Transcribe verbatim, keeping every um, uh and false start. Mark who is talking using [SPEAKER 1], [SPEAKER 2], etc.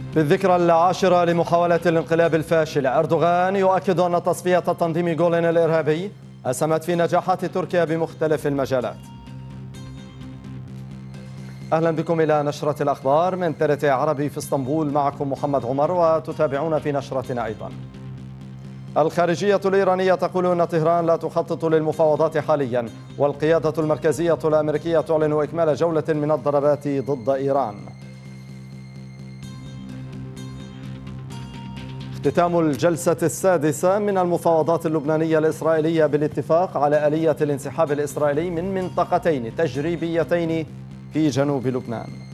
[SPEAKER 1] في الذكرى العاشرة لمحاولة الانقلاب الفاشل، أردوغان يؤكد أن تصفية تنظيم جولين الإرهابي أسهمت في نجاحات تركيا بمختلف المجالات. أهلا بكم إلى نشرة الأخبار من تي آر تي عربي في اسطنبول، معكم محمد عمر، وتتابعون في نشرتنا أيضا. الخارجية الإيرانية تقول أن طهران لا تخطط للمفاوضات حاليا، والقيادة المركزية الأمريكية تعلن إكمال جولة من الضربات ضد إيران. اختتام الجلسة السادسة من المفاوضات اللبنانية الإسرائيلية بالاتفاق على آلية الانسحاب الإسرائيلي من منطقتين تجريبيتين في جنوب لبنان.